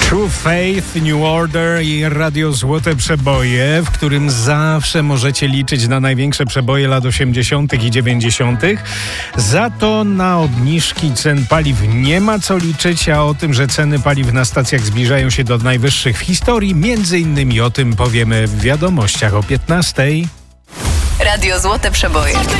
True Faith, New Order i Radio Złote Przeboje, w którym zawsze możecie liczyć na największe przeboje lat 80. i 90. Za to na obniżki cen paliw nie ma co liczyć, a o tym, że ceny paliw na stacjach zbliżają się do najwyższych w historii, między innymi o tym powiemy w wiadomościach o 15:00. Radio Złote Przeboje.